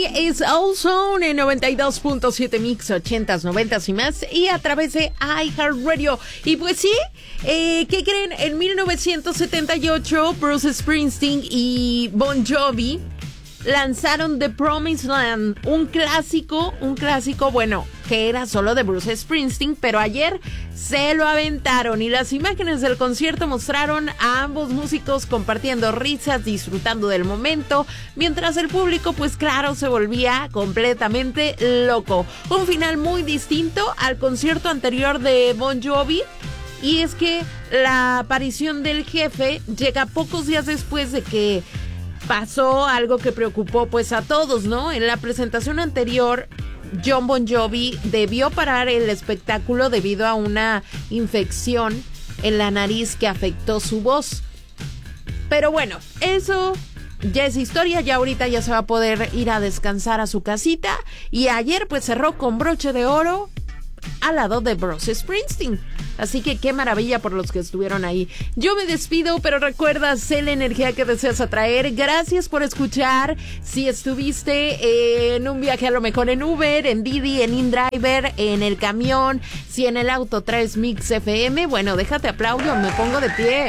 es All Zone en 92.7 Mix, 80s, 90s y más, y a través de iHeartRadio. Y pues sí, ¿qué creen? En 1978, Bruce Springsteen y Bon Jovi lanzaron The Promised Land, un clásico, bueno, que era solo de Bruce Springsteen, pero ayer se lo aventaron y las imágenes del concierto mostraron a ambos músicos compartiendo risas, disfrutando del momento, mientras el público, pues claro, se volvía completamente loco. Un final muy distinto al concierto anterior de Bon Jovi. Y es que la aparición del jefe llega pocos días después de que pasó algo que preocupó pues a todos, ¿no? En la presentación anterior, Jon Bon Jovi debió parar el espectáculo debido a una infección en la nariz que afectó su voz. Pero bueno, eso ya es historia, ya ahorita ya se va a poder ir a descansar a su casita. Y ayer pues cerró con broche de oro al lado de Bruce Springsteen. Así que qué maravilla por los que estuvieron ahí. Yo me despido, pero recuerda, sé la energía que deseas atraer. Gracias por escuchar. Si estuviste en un viaje, a lo mejor en Uber, en Didi, en InDriver, en el camión, si en el auto traes Mix FM, bueno, déjate aplaudo, me pongo de pie.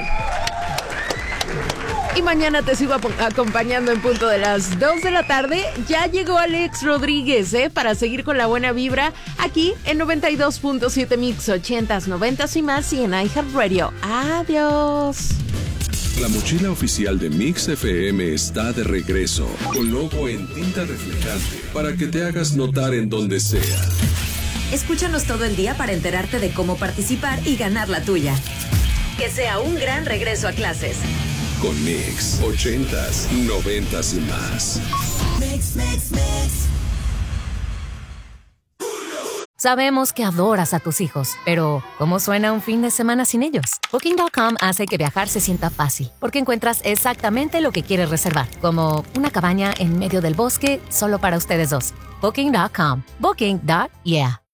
Y mañana te sigo acompañando en punto de las 2 de la tarde. Ya llegó Alex Rodríguez, para seguir con la buena vibra aquí en 92.7 Mix, 80s, 90s y más, y en iHeartRadio. Adiós. La mochila oficial de Mix FM está de regreso, con logo en tinta reflejante, para que te hagas notar en donde sea. Escúchanos todo el día para enterarte de cómo participar y ganar la tuya. Que sea un gran regreso a clases. Con Mix, 80s, 90s y más. Mix, mix, mix. Sabemos que adoras a tus hijos, pero ¿cómo suena un fin de semana sin ellos? Booking.com hace que viajar se sienta fácil, porque encuentras exactamente lo que quieres reservar, como una cabaña en medio del bosque solo para ustedes dos. Booking.com. Booking.yeah.